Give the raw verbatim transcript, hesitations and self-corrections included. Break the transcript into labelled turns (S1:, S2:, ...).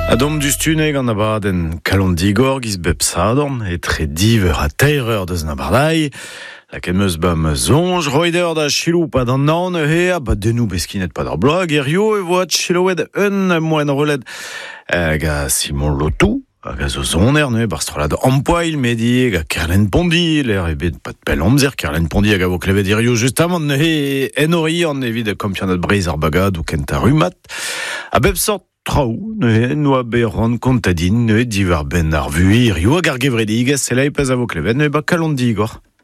S1: Adom du stuneg an abad en kalondigor giz bep sadorn e tre diver a teireur deus na bardai. La kemeus bam zonj, roider da chilou pa d'an naon e he, a ba denou beskinet pa d'ar blog, e rio e voat chiloued un moen rolet hag a Simon Lotou, hag a zo zoner ne, barstrolad ampoil medi hag a Kerlen Pondi, l'er ebet pat pel amzer, Kerlen Pondi hag a vo klevet e rio justamant ne he enori an evit kampionat breiz ar bagad ou kent a rumat, a bep sort traoù, ne noa be ran kontadin, ne divar ben ar vui, rio hag ar gevredigez, se la e pez a vo klevet, ne ba kalondigor.